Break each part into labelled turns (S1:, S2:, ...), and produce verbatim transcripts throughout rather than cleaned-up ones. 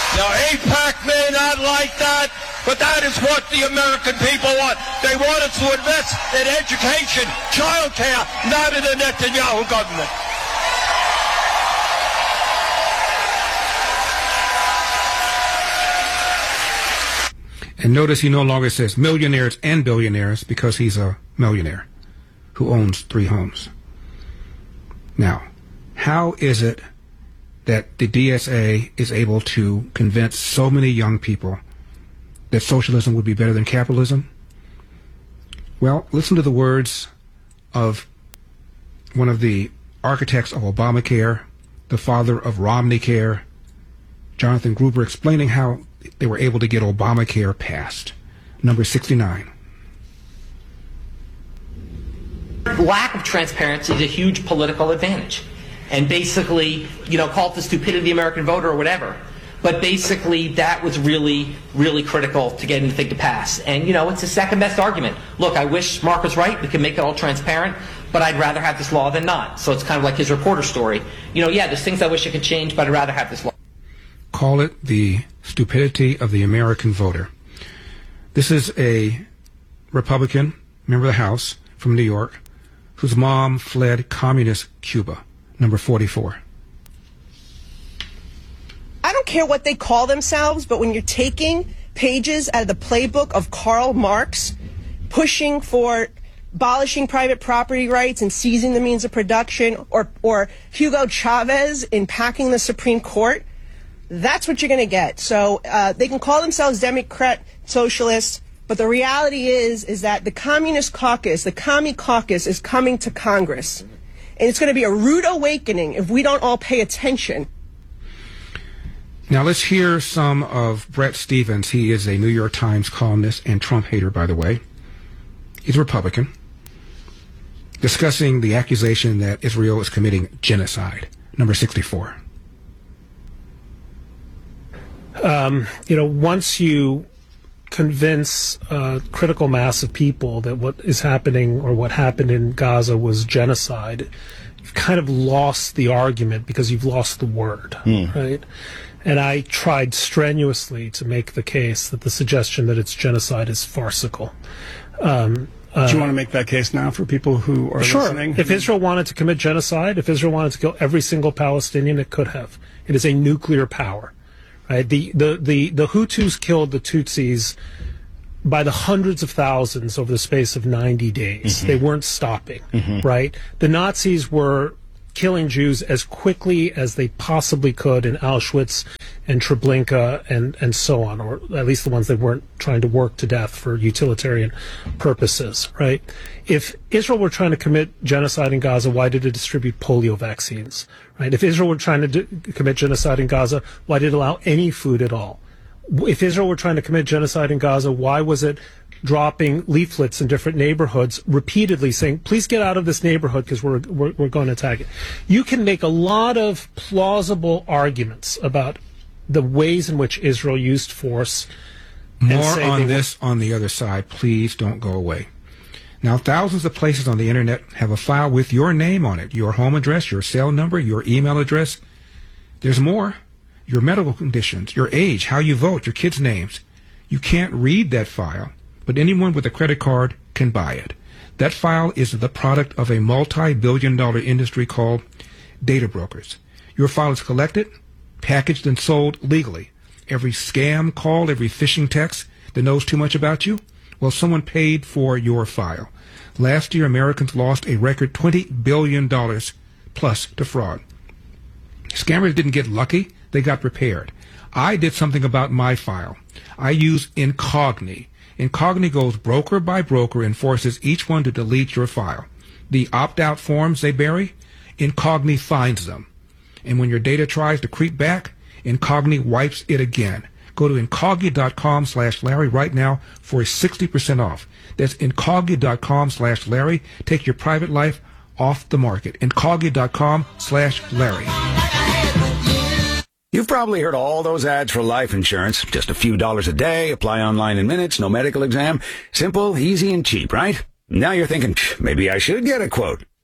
S1: Now, AIPAC may not like that, but that is what the American people want. They want us to invest in education, child care, not in the Netanyahu government.
S2: And notice he no longer says millionaires and billionaires because he's a millionaire who owns three homes. Now, how is it that the D S A is able to convince so many young people that socialism would be better than capitalism? Well, listen to the words of one of the architects of Obamacare, the father of Romneycare, Jonathan Gruber, explaining how they were able to get Obamacare passed. Number sixty-nine.
S3: Lack of transparency is a huge political advantage. And basically, you know, call it the stupidity of the American voter or whatever. But basically, that was really, really critical to getting the thing to pass. And, you know, it's the second best argument. Look, I wish Mark was right. We can make it all transparent. But I'd rather have this law than not. So it's kind of like his reporter story. You know, yeah, there's things I wish I could change, but I'd rather have this law.
S2: Call it the stupidity of the American voter. This is a Republican, member of the House from New York, whose mom fled communist Cuba. Number forty-four.
S4: I don't care what they call themselves, but when you're taking pages out of the playbook of Karl Marx, pushing for abolishing private property rights and seizing the means of production, or, or Hugo Chavez in packing the Supreme Court, that's what you're going to get. So uh, they can call themselves Democrat socialists, but the reality is, is that the Communist Caucus, the Commie Caucus, is coming to Congress. And it's going to be a rude awakening if we don't all pay attention.
S2: Now let's hear some of Bret Stephens. He is a New York Times columnist and Trump hater, by the way. He's a Republican, discussing the accusation that Israel is committing genocide. Number sixty-four.
S5: Um, you know, once you convince a critical mass of people that what is happening or what happened in Gaza was genocide, you've kind of lost the argument because you've lost the word, mm. right? And I tried strenuously to make the case that the suggestion that it's genocide is farcical. Um,
S6: Do you uh, want to make that case now for people who are
S5: sure.
S6: listening?
S5: If Israel wanted to commit genocide, if Israel wanted to kill every single Palestinian, it could have. It is a nuclear power. Right? The, the, the, the Hutus killed the Tutsis by the hundreds of thousands over the space of ninety days. Mm-hmm. They weren't stopping, mm-hmm. right? The Nazis were killing Jews as quickly as they possibly could in Auschwitz and Treblinka and, and so on, or at least the ones that weren't trying to work to death for utilitarian purposes, right? If Israel were trying to commit genocide in Gaza, why did it distribute polio vaccines, right? If Israel were trying to do, commit genocide in Gaza, why did it allow any food at all? If Israel were trying to commit genocide in Gaza, why was it dropping leaflets in different neighborhoods repeatedly saying, please get out of this neighborhood because we're, we're, we're going to attack it? You can make a lot of plausible arguments about the ways in which Israel used force.
S2: More on this on the other side. Please don't go away. Now, thousands of places on the internet have a file with your name on it, your home address, your cell number, your email address. There's more. Your medical conditions, your age, how you vote, your kids' names. You can't read that file, but anyone with a credit card can buy it. That file is the product of a multi-billion dollar industry called data brokers. Your file is collected, packaged, and sold legally. Every scam call, every phishing text that knows too much about you, well, someone paid for your file. Last year, Americans lost a record twenty billion dollars plus to fraud. Scammers didn't get lucky. They got prepared. I did something about my file. I use Incogni. Incogni goes broker by broker and forces each one to delete your file. The opt-out forms they bury, Incogni finds them. And when your data tries to creep back, Incogni wipes it again. Go to Incogni.com slash Larry right now for sixty percent off. That's Incogni.com slash Larry. Take your private life off the market. Incogni.com slash Larry.
S7: You've probably heard all those ads for life insurance. Just a few dollars a day, apply online in minutes, no medical exam. Simple, easy, and cheap, right? Now you're thinking, maybe I should get a quote.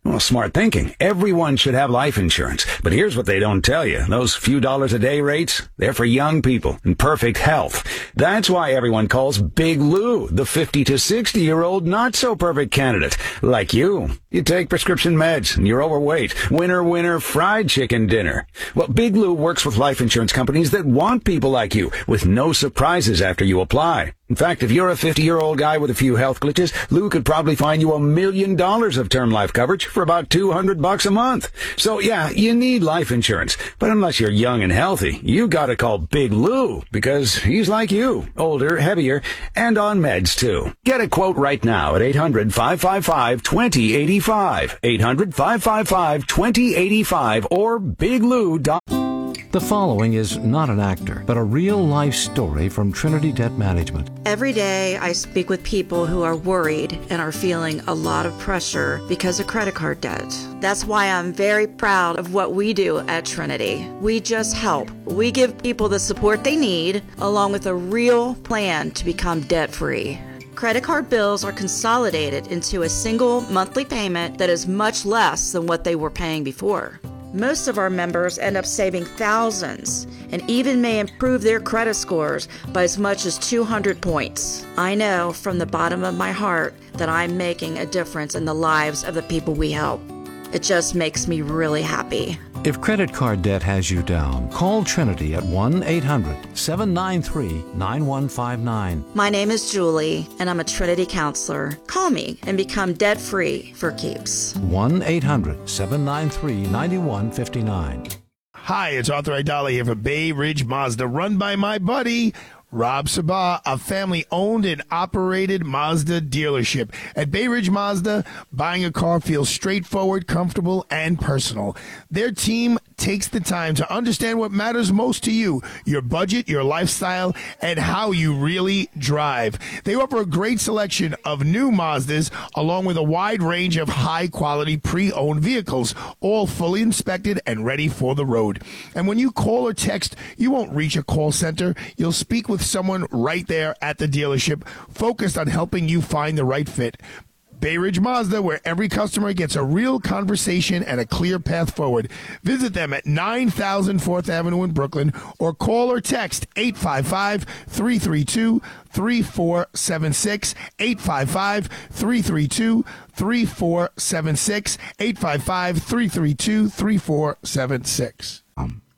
S7: Well, smart thinking. Everyone should have life insurance. But here's what they don't tell you. Those few dollars a day rates, they're for young people in perfect health. That's why everyone calls Big Lou the fifty to sixty-year-old not-so-perfect candidate. Like you. You take prescription meds and you're overweight. Winner, winner, fried chicken dinner. Well, Big Lou works with life insurance companies that want people like you with no surprises after you apply. In fact, if you're a fifty-year-old guy with a few health glitches, Lou could probably find you a million dollars of term life coverage for about two hundred bucks a month. So yeah, you need life insurance. But unless you're young and healthy, you gotta call Big Lou because he's like you, older, heavier, and on meds too. Get a quote right now at eight hundred, five five five, two zero eight five, eight hundred, five five five, two zero eight five, or big lou dot com.
S8: The following is not an actor, but a real-life story from Trinity Debt Management.
S9: Every day I speak with people who are worried and are feeling a lot of pressure because of credit card debt. That's why I'm very proud of what we do at Trinity. We just help. We give people the support they need, along with a real plan to become debt-free. Credit card bills are consolidated into a single monthly payment that is much less than what they were paying before. Most of our members end up saving thousands and even may improve their credit scores by as much as two hundred points. I know from the bottom of my heart that I'm making a difference in the lives of the people we help. It just makes me really happy.
S8: If credit card debt has you down, call Trinity at one eight hundred, seven nine three, nine one five nine.
S9: My name is Julie, and I'm a Trinity counselor. Call me and become debt-free for keeps.
S8: one eight hundred, seven nine three, nine one five nine.
S10: Hi, it's Arthur Aidala here for Bay Ridge Mazda, run by my buddy Rob Sabah, a family-owned and operated Mazda dealership. At Bay Ridge Mazda, buying a car feels straightforward, comfortable, and personal. Their team takes the time to understand what matters most to you, your budget, your lifestyle, and how you really drive. They offer a great selection of new Mazdas, along with a wide range of high-quality pre-owned vehicles, all fully inspected and ready for the road. And when you call or text, you won't reach a call center. You'll speak with someone right there at the dealership, focused on helping you find the right fit. Bay Ridge Mazda, where every customer gets a real conversation and a clear path forward. Visit them at nine thousand fourth Avenue in Brooklyn, or call or text eight five five, three three two, three four seven six, eight five five, three three two, three four seven six, eight five five, three three two, three four seven six.
S11: Um.